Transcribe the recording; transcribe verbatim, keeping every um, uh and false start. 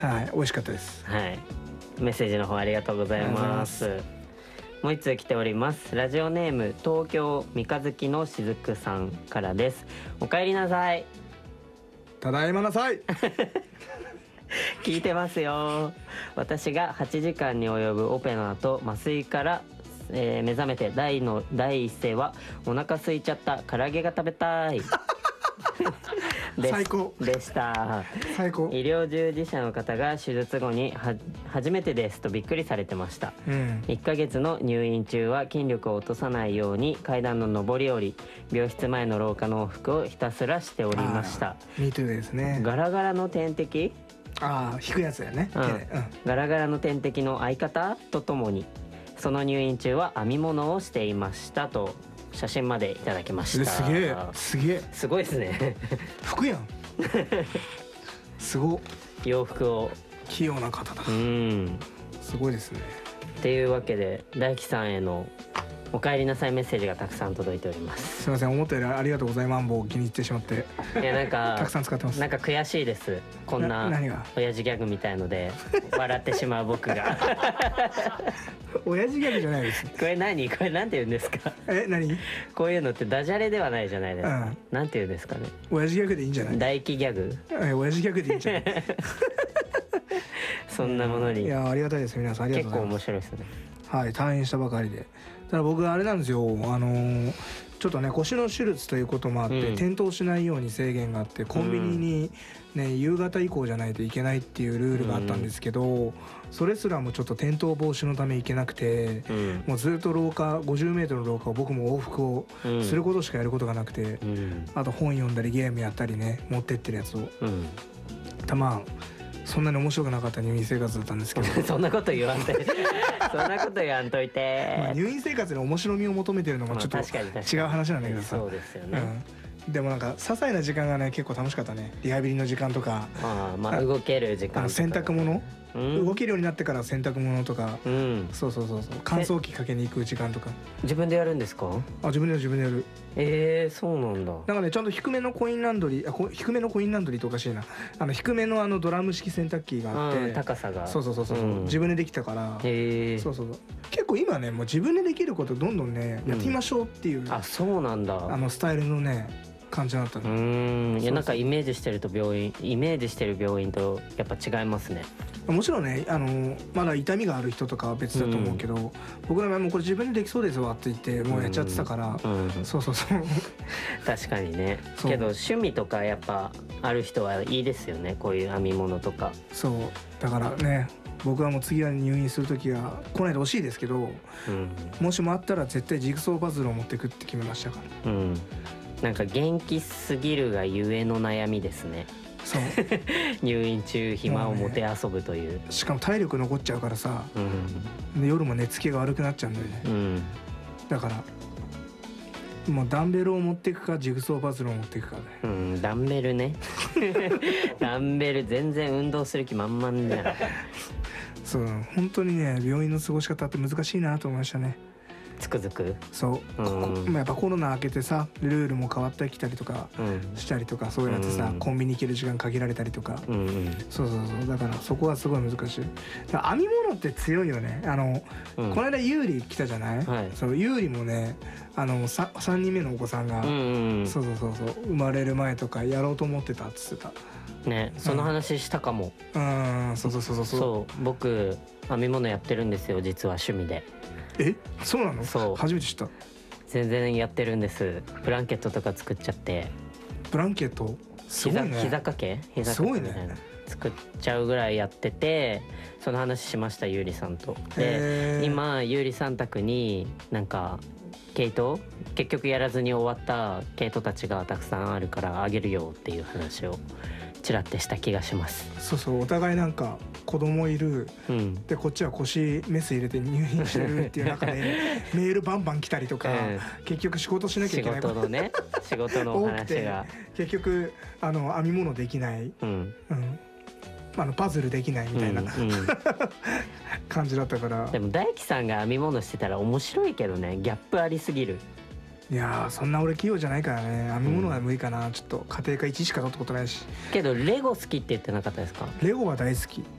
はい、美味しかったです。 はい、メッセージの方ありがとうございます。もう一通来ております。ラジオネーム東京三日月のしずくさんからです。おかえりなさい。 ただいまなさい。 聞いてますよ。私がはちじかんに及ぶオペの後麻酔から、えー、目覚めて第の第一声はお腹空いちゃった唐揚げが食べたい最高でした最高。 医療従事者の方が手術後には初めてですとびっくりされてました、うん、いっかげつの入院中は筋力を落とさないように階段の上り下り、病室前の廊下の往復をひたすらしておりました。 ミートゥーですね。 ガラガラの点滴、 ああ引くやつだよね、 うんうん、ガラガラの点滴の相方とともにその入院中は編み物をしていましたと写真までいただきました。 すげえすげえすごいですね。 服やん。すご洋服を器用な方だ。 うん、 すごいですね。 っていうわけで大輝さんへのお帰りなさいメッセージがたくさん届いております。 すみません、思ったよりありがとうございますを気に入ってしまって。 いやなんかたくさん使ってます。 なんか悔しいです。こんな親父ギャグみたいので笑ってしまう僕が。 親父ギャグじゃないです。 これ何これなんて言うんですか。 え何？ こういうのってダジャレではないじゃないですか。うん、なんて言うんですかね。 親父ギャグでいいんじゃない？ 大輝ギャグ。 え親父ギャグでいいんじゃない？ そんなものに。 いやありがたいです皆さんありがとうございます。 結構面白いですね。 はい、退院したばかりで。ただ僕あれなんですよ、あのー、ちょっとね腰の手術ということもあって、うん、転倒しないように制限があってコンビニに、ね、夕方以降じゃないといけないっていうルールがあったんですけど、うん、それすらもちょっと転倒防止のため行けなくて、うん、もうずっと廊下ごじゅうメートルの廊下を僕も往復をすることしかやることがなくて、うん、あと本読んだりゲームやったりね持ってってるやつを、うん、たまんそんなに面白くなかった入院生活だったんですけど。 そんなこと言わんといてそんなこと言わんといて、 まあ、入院生活に面白みを求めてるのもちょっと違う話なんだけどさ、 そうですよね、 うん、でもなんか些細な時間がね結構楽しかったね。リハビリの時間とか、 あ、まあ動ける時間とか、あの洗濯物、うん、動けるようになってから洗濯物とか、うん、そうそうそうそう乾燥機かけに行く時間とか。 自分でやるんですか？ あ、自分でやる自分でやる。 えー、そうなんだ。 なんかねちゃんと低めのコインランドリー、あこ低めのコインランドリーとおかしいな、あの低めのあのドラム式洗濯機があって、 うん、高さがそうそうそうそう、うん、自分でできたから、 へー、 そうそうそう、結構今ねもう自分でできることどんどんね、うん、やってみましょうっていう、 あ、そうなんだ、 あのスタイルのね感じだったの。 うーん、いやなんかイメージしてると病院イメージしてる病院とやっぱ違いますね。 もちろんねあのまだ痛みがある人とかは別だと思うけど、うん、僕の場合もこれ自分でできそうですわって言ってもうやっちゃってたから、うんうん、そうそうそう確かにね。けど趣味とかやっぱある人はいいですよね、こういう編み物とか。 そうだからね僕はもう次は入院する時は来ないでほしいですけど、うん、もしもあったら絶対ジグソーパズルを持ってくって決めましたから、うん、 なんか元気すぎるがゆえの悩みですね。 そう入院中暇を持て遊ぶという、 ね、しかも体力残っちゃうからさ、うん、で夜も寝つきが悪くなっちゃうんだよね、うん、だからもうダンベルを持っていくかジグソーパズルを持っていくかね、 うん、ダンベルねダンベル全然運動する気満々じゃん。 そう本当にね病院の過ごし方って難しいなと思いましたね。 つくづくそう、うん、やっぱコロナ明けてさルールも変わってきたりとかしたりとか、うん、そうやってさ、うん、コンビニ行ける時間限られたりとか、うんうん、そうそうそう、だからそこはすごい難しい。編み物って強いよね。あの、うん、この間ユーリ来たじゃない、はい、そうユーリもねあの 3, さんにんめのお子さんが、うんうん、そうそうそうそう生まれる前とかやろうと思ってたっつってたね。その話したかも。 うん、うん、そうそうそうそうそう僕編み物やってるんですよ実は趣味で。 え、そうなの？ そう初めて知った。 全然やってるんです。ブランケットとか作っちゃって。 ブランケットすごいね。 膝掛け膝掛けみたいな、ね、作っちゃうぐらいやってて、その話しましたゆうりさんと。で今ゆうりさん宅になんか毛糸結局やらずに終わった毛糸たちがたくさんあるからあげるよっていう話をちらってした気がします。 そうそう、お互いなんか子供いる、うん、でこっちは腰メス入れて入院してるっていう中でメールバンバン来たりとか、うん、結局仕事しなきゃいけない仕事のね仕事のお話が結局あの編み物できない、うんうん、あのパズルできないみたいな、うんうん、感じだったから。 でも大輝さんが編み物してたら面白いけどね、ギャップありすぎる。 いやーそんな俺器用じゃないからね、編み物は無理かな、うん、ちょっと家庭科いちしか取ったことないし。 けどレゴ好きって言ってなかったですか？ レゴは大好き。